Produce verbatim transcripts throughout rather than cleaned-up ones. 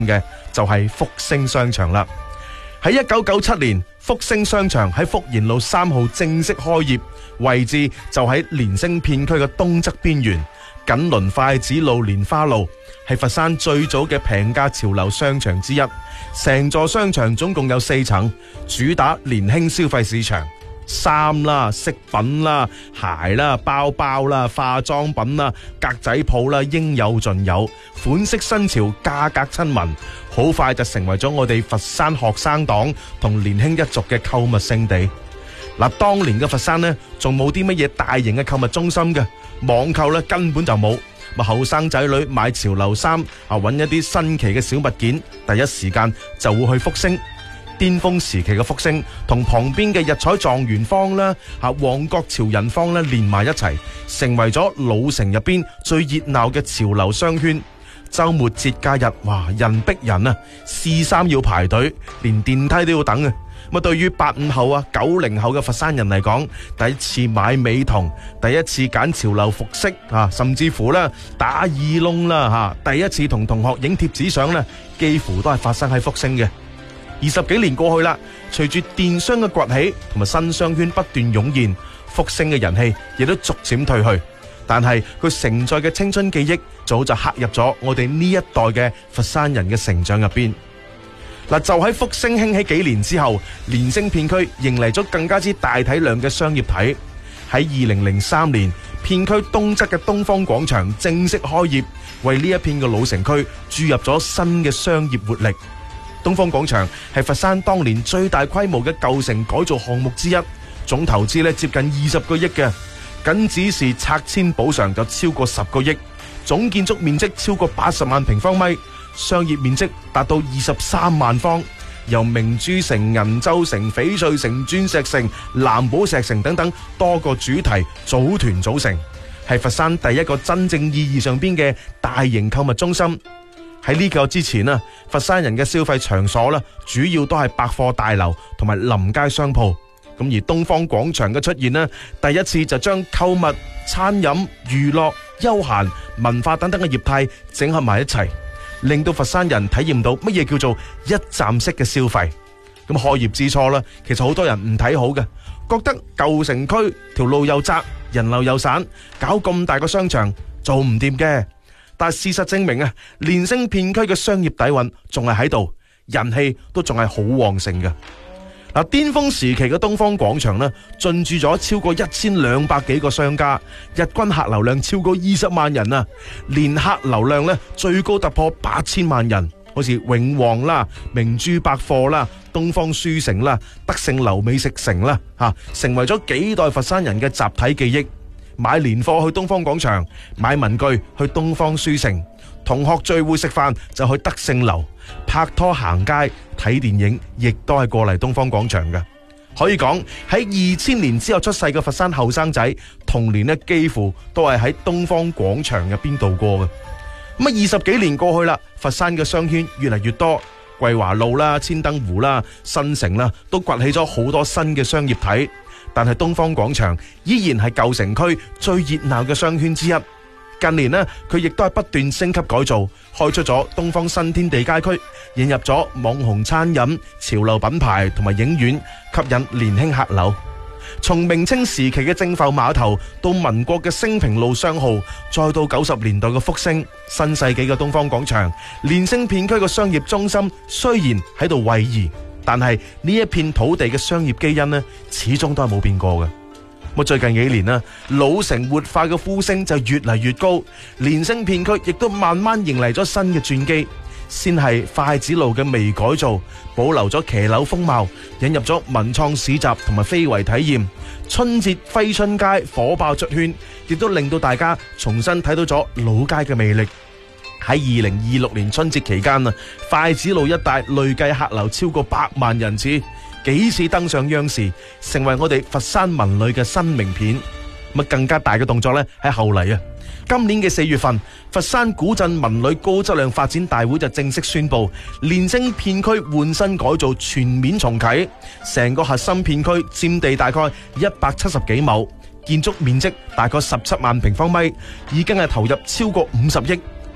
嘅就係福星商場啦。喺一九九七年，福星商場喺福賢路三號正式開業，位置就喺連升片區嘅東側邊緣，緊鄰筷子路、蓮花路，係佛山最早嘅平價潮流商場之一。成座商場總共有四層，主打年輕消費市場，衫啦、飾品啦、鞋啦、包包啦、化妝品啦、格仔鋪啦，應有盡有，款式新潮，價格親民，好快就成為咗我哋佛山學生黨同年輕一族嘅購物勝地。嗱，當年嘅佛山呢，仲冇啲乜嘢大型嘅購物中心嘅，網購咧根本就冇。咪後生仔女買潮流衫啊，揾一啲新奇嘅小物件，第一時間就會去福星。巔峰時期嘅福星同旁邊嘅日彩狀元坊啦、啊旺角潮人坊咧連埋一齊，成為咗老城入邊最熱鬧嘅潮流商圈。周末節假日，哇，人逼人啊，試衫要排隊，連電梯都要等啊！咁對於八五後啊、九零後嘅佛山人嚟講，第一次買美瞳，第一次揀潮流服飾啊，甚至乎咧打耳窿啦嚇，第一次同同學影貼紙相咧，幾乎都係發生喺福星嘅。二十幾年過去啦，隨住電商嘅崛起同埋新商圈不斷湧現，福星嘅人氣亦都逐漸退去。但係佢承載嘅青春記憶，早就刻入咗我哋呢一代嘅佛山人嘅成長入邊。嗱，就喺福星興起幾年之後，連升片區迎嚟咗更加之大體量嘅商業體。喺二零零三年，片區東側嘅東方廣場正式開業，為呢一片嘅老城區注入咗新嘅商業活力。東方廣場係佛山當年最大規模嘅舊城改造項目之一，總投資咧接近二十個億嘅，僅只是拆遷補償就超過十個億，總建築面積超過八十萬平方米。商業面積達到二十三萬方，由明珠城、銀洲城、翡翠城、鑽石城、藍寶石城等等多個主題組團組成，係佛山第一個真正意義上邊嘅大型購物中心。喺呢個之前啊，佛山人嘅消費場所啦，主要都係百貨大樓同埋臨街商鋪。咁而東方廣場嘅出現呢，第一次就將購物、餐飲、娛樂、休閒、文化等等嘅業態整合埋一齊，令到佛山人體驗到乜嘢叫做一站式嘅消費。咁開業之初呢，其實好多人唔睇好嘅，覺得舊城區條路又窄，人流又散，搞咁大個商場做唔掂嘅。但事實證明啊，連升片區嘅商業底蘊仲係喺度，人氣都仲係好旺盛嘅。嗱，巔峰時期嘅東方廣場呢，進駐咗超過一千兩百幾個商家，日均客流量超過二十萬人啊，年客流量呢最高突破八千萬人，好似永旺啦、明珠百貨啦、東方書城啦、德勝樓美食城啦，吓成為咗幾代佛山人嘅集體記憶。買年貨去東方廣場，買文具去東方書城，同學聚會食飯就去德勝樓，拍拖行街睇電影亦都係過嚟東方廣場嘅。可以講喺二千年之後出世嘅佛山後生仔，童年呢幾乎都係喺東方廣場入邊度過嘅。咁啊，二十幾年過去啦，佛山嘅商圈越嚟越多，桂華路啦、千燈湖啦、新城啦，都崛起咗好多新嘅商業體。但係東方廣場依然係舊城區最熱鬧嘅商圈之一。近年呢，佢亦都係不斷升級改造，開出咗東方新天地街區，引入咗網紅餐飲、潮流品牌同埋影院，吸引年輕客流。從明清時期嘅正埠碼頭，到民國嘅升平路商號，再到九十年代嘅福星，新世紀嘅東方廣場，連升片區嘅商業中心雖然喺度位移，但係呢一片土地嘅商業基因呢，始終都係冇變過嘅。咁最近幾年啦，老城活化嘅呼聲就越嚟越高，連升片區亦都慢慢迎嚟咗新嘅轉機。先係筷子路嘅微改造，保留咗騎樓風貌，引入咗文創市集同埋非遺體驗。春節揮春街火爆出圈，亦都令到大家重新睇到咗老街嘅魅力。喺二零二六年春節期間啊，筷子路一帶累計客流超過百萬人次，幾次登上央視，成為我哋佛山文旅嘅新名片。咁更加大嘅動作咧喺後嚟啊！今年嘅四月份，佛山古鎮文旅高質量發展大會就正式宣布，連升片區換新改造全面重啟，成個核心片區佔地大概一百七十幾畝，建築面積大概十七萬平方米，已經係投入超過五十億。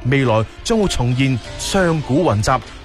未來將會重現上古雲集、